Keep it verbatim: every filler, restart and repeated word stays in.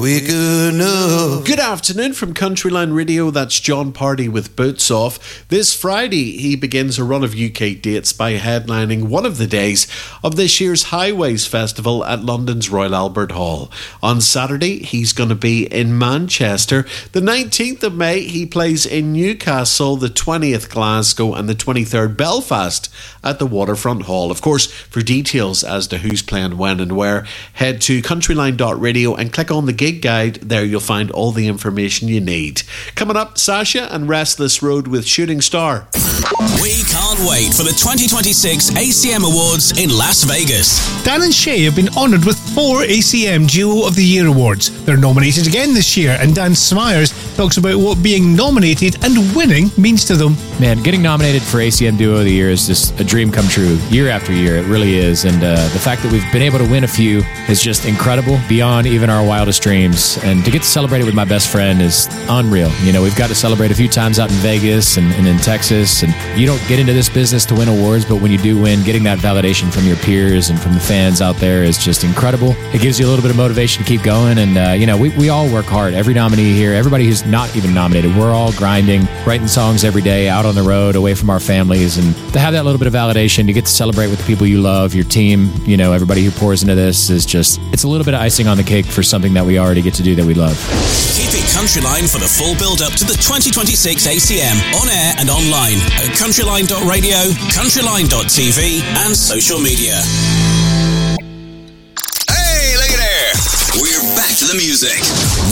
Good afternoon from Countryline Radio. That's John Party with Boots Off. This Friday, he begins a run of U K dates by headlining one of the days of this year's Highways Festival at London's Royal Albert Hall. On Saturday, he's going to be in Manchester. The nineteenth of May, he plays in Newcastle, the twentieth Glasgow, and the twenty-third Belfast at the Waterfront Hall. Of course, for details as to who's playing when and where, head to countryline dot radio and click on the gig guide. There you'll find all the information you need. Coming up, Sasha and Restless Road with Shooting Star. We can't wait for the twenty twenty-six A C M Awards in Las Vegas. Dan and Shay have been honoured with four A C M Duo of the Year awards. They're nominated again this year, and Dan Smyers talks about what being nominated and winning means to them. Man, getting nominated for A C M Duo of the Year is just a dream come true year after year. It really is. And uh, the fact that we've been able to win a few is just incredible, beyond even our wildest dreams. And to get to celebrate it with my best friend is unreal. You know, we've got to celebrate a few times out in Vegas and, and in Texas. And you don't get into this business to win awards, but when you do win, getting that validation from your peers and from the fans out there is just incredible. It gives you a little bit of motivation to keep going. And, uh, you know, we, we all work hard. Every nominee here, everybody who's not even nominated, we're all grinding, writing songs every day, out on the road, away from our families. And to have that little bit of validation, to get to celebrate with the people you love, your team, you know, everybody who pours into this is just, it's a little bit of icing on the cake for something that we already get to do that we love. Keep it Countryline for the full build-up to the twenty twenty-six A C M, on air and online at countryline dot radio, countryline dot t v and social media. Hey, look at there! We're back to the music.